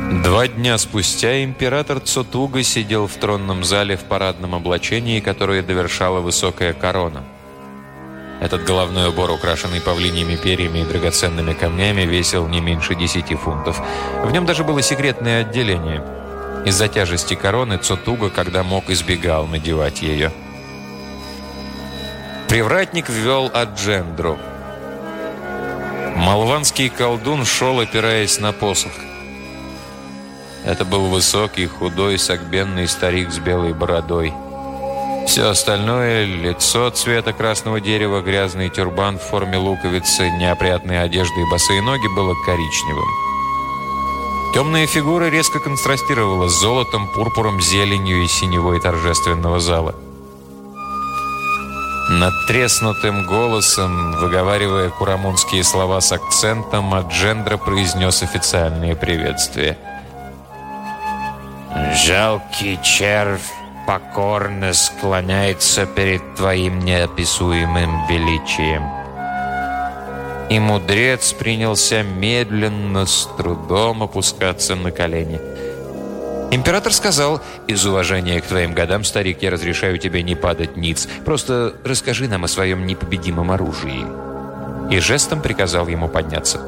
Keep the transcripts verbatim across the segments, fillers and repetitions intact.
Два дня спустя император Цотуга сидел в тронном зале в парадном облачении, которое довершала высокая корона. Этот головной убор, украшенный павлиньими перьями и драгоценными камнями, весил не меньше десяти фунтов. В нем даже было секретное отделение. Из-за тяжести короны Цотуга, когда мог, избегал надевать ее. Привратник ввел Аджендру. Малванский колдун шел, опираясь на посох. Это был высокий, худой, согбенный старик с белой бородой. Все остальное – лицо цвета красного дерева, грязный тюрбан в форме луковицы, неопрятные одежды и босые ноги – было коричневым. Темная фигура резко контрастировала с золотом, пурпуром, зеленью и синевой торжественного зала. Надтреснутым голосом, выговаривая курамунские слова с акцентом, Аджендра произнес официальное приветствие. «Жалкий червь покорно склоняется перед твоим неописуемым величием». И мудрец принялся медленно, с трудом опускаться на колени. Император сказал: «Из уважения к твоим годам, старик, я разрешаю тебе не падать ниц. Просто расскажи нам о своем непобедимом оружии». И жестом приказал ему подняться.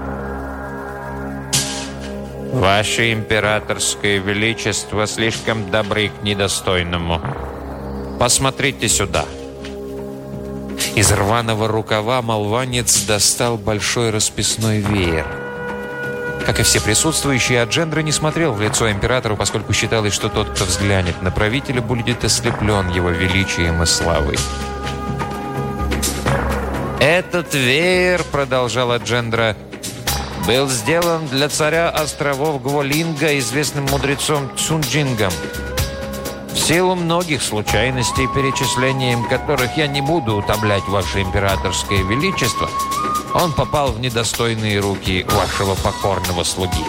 «Ваше императорское величество слишком добры к недостойному. Посмотрите сюда». Из рваного рукава малванец достал большой расписной веер. Как и все присутствующие, Аджендра не смотрел в лицо императору, поскольку считалось, что тот, кто взглянет на правителя, будет ослеплен его величием и славой. «Этот веер, — продолжал Аджендра, — был сделан для царя островов Гволинга, известным мудрецом Цунджингом. В силу многих случайностей, перечислением которых я не буду утомлять ваше императорское величество, он попал в недостойные руки вашего покорного слуги».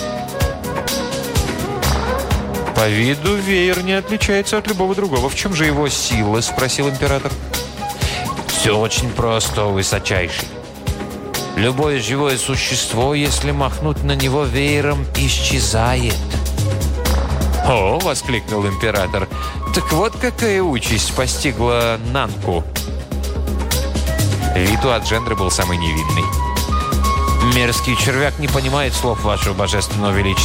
«По виду веер не отличается от любого другого. В чем же его сила?» – спросил император. «Все очень просто, высочайший. Любое живое существо, если махнуть на него веером, исчезает». «О!» – воскликнул император. «Так вот какая участь постигла Нанку». Вид у Аджендры был самый невинный. «Мерзкий червяк не понимает слов вашего божественного величества.